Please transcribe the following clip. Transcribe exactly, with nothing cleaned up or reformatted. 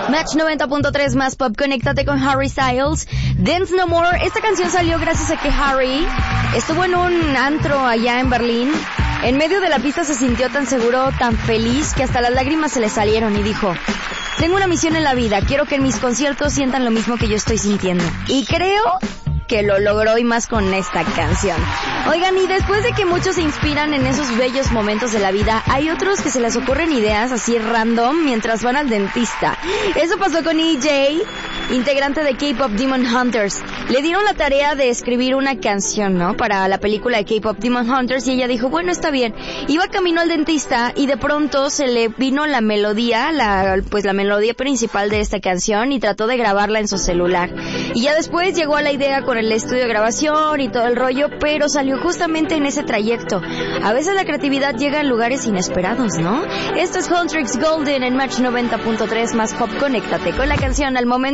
Match noventa punto tres más pop, conéctate con Harry Styles. Dance No More. Esta canción salió gracias a que Harry estuvo en un antro allá en Berlín. En medio de la pista se sintió tan seguro, tan feliz, que hasta las lágrimas se le salieron y dijo: tengo una misión en la vida, quiero que en mis conciertos sientan lo mismo que yo estoy sintiendo. Y creo que lo logró, y más con esta canción. Oigan, y después de que muchos se inspiran en esos bellos momentos de la vida, hay otros que se les ocurren ideas así random mientras van al dentista. Eso pasó con E J, integrante de K-Pop Demon Hunters. Le dieron la tarea de escribir una canción, ¿no?, para la película de K-Pop Demon Hunters, y ella dijo, bueno, está bien. Iba camino al dentista y de pronto se le vino la melodía, la pues la melodía principal de esta canción, y trató de grabarla en su celular. Y ya después llegó a la idea con el estudio de grabación y todo el rollo, pero salió justamente en ese trayecto. A veces la creatividad llega en lugares inesperados, ¿no? Esto es Huntrix Golden en Match noventa punto tres más pop. Conéctate con la canción al momento.